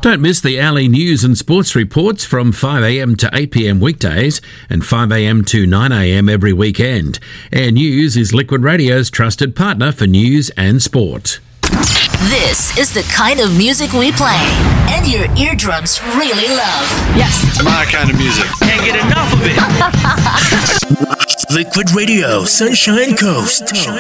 Don't miss the Alley news and sports reports from 5am to 8pm weekdays and 5am to 9am every weekend. Air News is Liquid Radio's trusted partner for news and sport. This is the kind of music we play and your eardrums really love. Yes. It's my kind of music. Can't get enough of it. Liquid Radio, Sunshine Coast.